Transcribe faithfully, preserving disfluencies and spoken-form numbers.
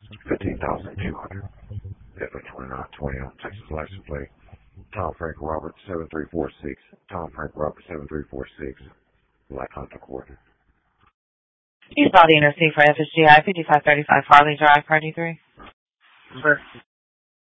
fifteen thousand two hundred. F twenty-nine twenty on Texas license plate. Tom Frank Robert seven three four six. Tom Frank Robert seven three four six. Black Hunter Court. East Body Interstate for F S G I, fifty-five thirty-five Harley Drive, Party three. Sir.